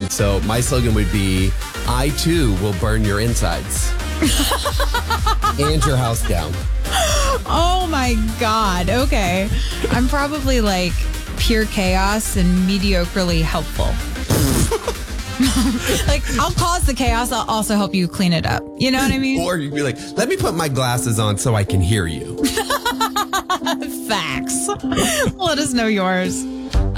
So my slogan would be, I too will burn your insides and your house down. Oh my God. Okay. I'm probably like pure chaos and mediocrely helpful. Like, I'll cause the chaos. I'll also help you clean it up. You know what I mean? Or you'd be like, let me put my glasses on so I can hear you. Facts. Let us know yours.